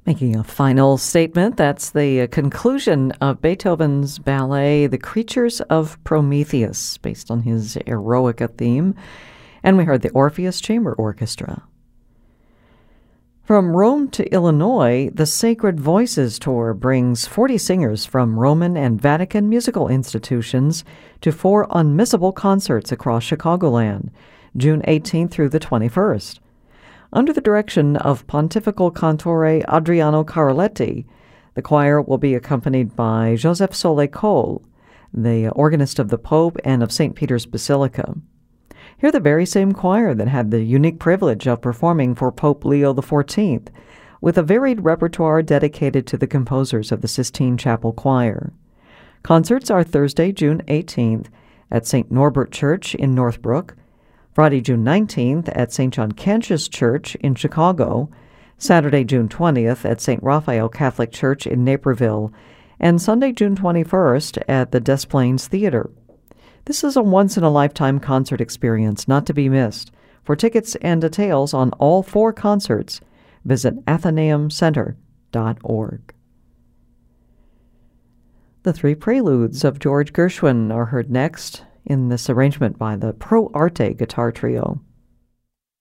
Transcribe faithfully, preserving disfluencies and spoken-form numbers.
Making a final statement, that's the uh, conclusion of Beethoven's ballet, The Creatures of Prometheus, based on his Eroica theme. And we heard the Orpheus Chamber Orchestra. From Rome to Illinois, the Sacred Voices Tour brings forty singers from Roman and Vatican musical institutions to four unmissable concerts across Chicagoland, June eighteenth through the twenty-first. Under the direction of Pontifical Cantore Adriano Caroletti, the choir will be accompanied by Joseph Solé-Cole, the organist of the Pope and of Saint Peter's Basilica. Hear the very same choir that had the unique privilege of performing for Pope Leo the fourteenth, with a varied repertoire dedicated to the composers of the Sistine Chapel Choir. Concerts are Thursday, June eighteenth at Saint Norbert Church in Northbrook, Friday, June nineteenth at Saint John Cantius Church in Chicago, Saturday, June twentieth at Saint Raphael Catholic Church in Naperville, and Sunday, June twenty-first at the Des Plaines Theater. This is a once-in-a-lifetime concert experience not to be missed. For tickets and details on all four concerts, visit athenaeum center dot org. The Three Preludes of George Gershwin are heard next in this arrangement by the Pro Arte Guitar Trio.